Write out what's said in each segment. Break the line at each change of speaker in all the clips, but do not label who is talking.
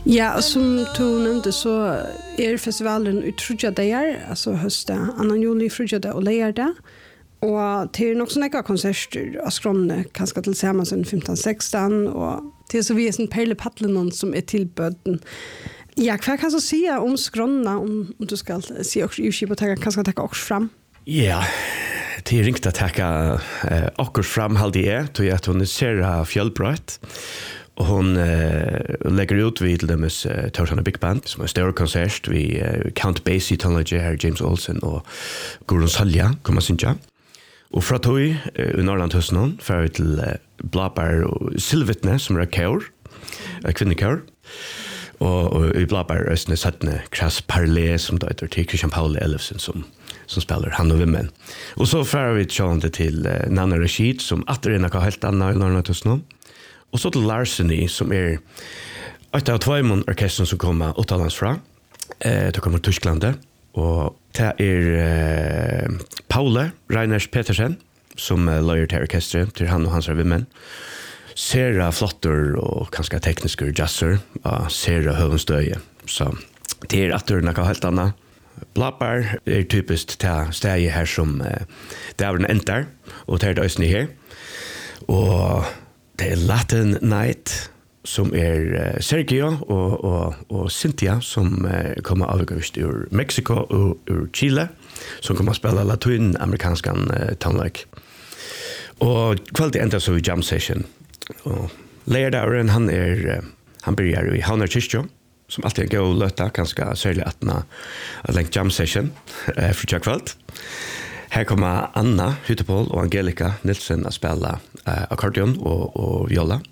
Ja, som du nämnde så är festivalen utrujja där, alltså hösten, 2 juli frujja och lördag. Och det är nog såna konserter av skronne kanske tillsammans sen 15-16 och det är så vi är en perlepaddlen som är tillböden. Ja, vad kan du säga om skronna om du ska se också ju på ta kanske ta också fram?
Ja. Det är riktigt att tacka också fram halde till att hon ser fjällbrott. Och hon lägger ut vid dem Torshavn Big Band som är stor konsert vi Count Basie, Tonlage här James Olsen och Gordon Salja kommer synja. Och från tog i Norrland hösten för till Blåbär och Silvetne som är kör, kvinnekör. Och i Blåbär östne sattne Krass Parlé som då heter till Christian Paul Ellefsen som spelar han och vimmen. Och så för vi tjänade till Nanna Rashid som åter en av helt andra i Norrland hösten. Och så till Larseny som är ett av 2 orkestern som kommer utomlands fra. Det kommer Tyskland och det är Paule Reiners Petersen som löjer till orkestret till han och hans vimmen. Sera flotter och kanske tekniska jazzer Sera Hövenstöje. Så det är att något helt annat. Blåbär är typiskt till steg här som det är en enter och det är det östning här. Och det är Latin Night som är Sergio och Cynthia som kommer avgåst ur Mexiko och ur Chile som kommer att spela latinamerikanskan tonlek. Och kvällt är ända så i jam session. Och läraren han börjar i Havnar Kyrkjö som alltid går och löta ganska särskilt att längt jam session för kvällt. Här kommer Anna Hyttepol och Angelica Nilsson att spela ackordeon och viola.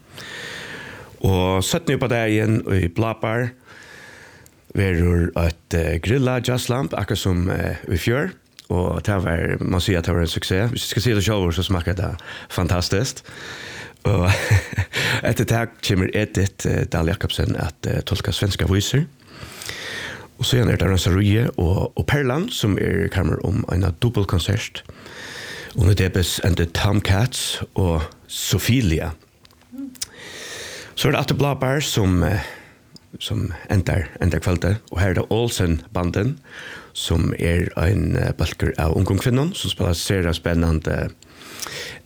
Och sätt nu på det igen i Blåbär. Vi är ett grilla jazzlamp, akkurat som i fjör. Och det var, man säger att det var en succé. Hvis jag ska se det själv så smakar det fantastiskt. Och efter det här kommer Edith Dahl Jakobsen att tolka svenska voicer. Och så är det Ransaruje och Perlan som kommer om en dubbelkonsert. Under Debes and the Tomcats och Sofilia. Så är det att Blåbär som ändrar kvällte. Och här är det Olsen-banden som är en balker av ungdomskvinnan som spelar sera spännande